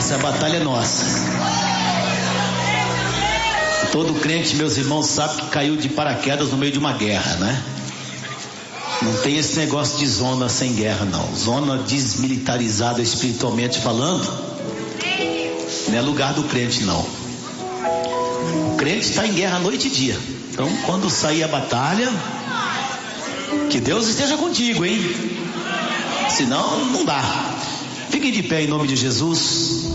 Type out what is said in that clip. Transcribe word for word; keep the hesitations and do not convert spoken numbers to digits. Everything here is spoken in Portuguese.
nossa, a batalha é nossa. Todo crente, meus irmãos, sabe que caiu de paraquedas no meio de uma guerra, né? Não tem esse negócio de zona sem guerra, não. Zona desmilitarizada espiritualmente falando, não é lugar do crente, não. O crente está em guerra noite e dia. Então, quando sair a batalha, que Deus esteja contigo, hein? Senão, não dá. Fiquem de pé em nome de Jesus.